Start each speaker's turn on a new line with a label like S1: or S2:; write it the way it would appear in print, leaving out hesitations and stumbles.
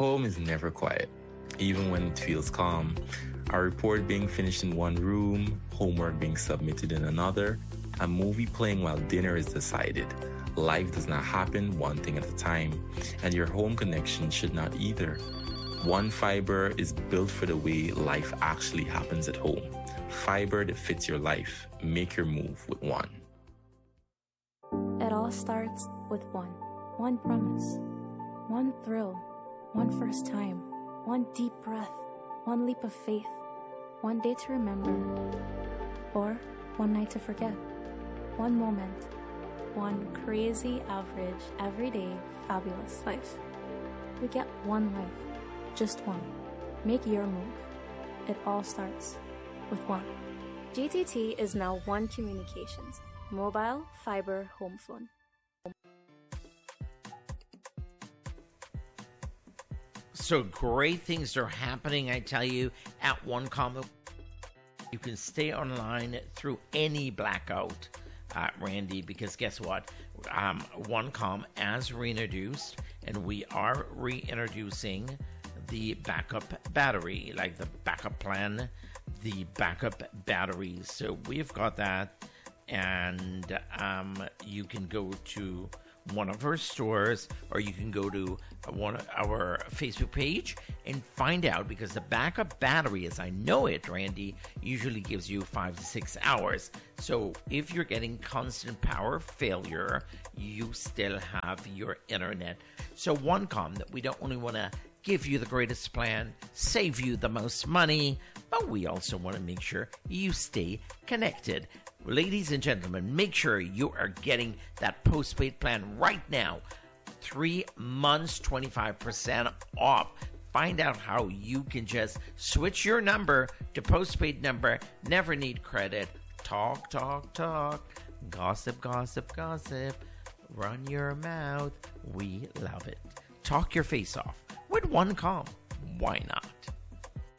S1: Home is never quiet, even when it feels calm. A report being finished in one room, homework being submitted in another, a movie playing while dinner is decided. Life does not happen one thing at a time, and your home connection should not either. One Fiber is built for the way life actually happens at home. Fiber that fits your life. Make your move with One.
S2: It all starts with one. One promise. One thrill. One first time. One deep breath. One leap of faith. One day to remember. Or one night to forget. One moment. One crazy, average, everyday, fabulous life. We get one life. Just one. Make your move. It all starts with One. GTT is now One Communications. Mobile, fiber, home phone.
S3: So great things are happening, I tell you, at OneCom. You can stay online through any blackout, Randy, because guess what? OneCom has reintroduced, and we are reintroducing the backup battery, like the backup plan, the backup batteries. So we've got that, and you can go to one of our stores, or you can go to one of our Facebook page and find out, because the backup battery, as I know it, Randy, usually gives you 5 to 6 hours. So if you're getting constant power failure, you still have your internet. So OneCom, that we don't only want to give you the greatest plan, save you the most money, but we also want to make sure you stay connected. Ladies and gentlemen, make sure you are getting that postpaid plan right now. 3 months, 25% off. Find out how you can just switch your number to postpaid number. Never need credit. Talk, talk, talk. Gossip, gossip, gossip. Run your mouth. We love it. Talk your face off with OneCom. Why not?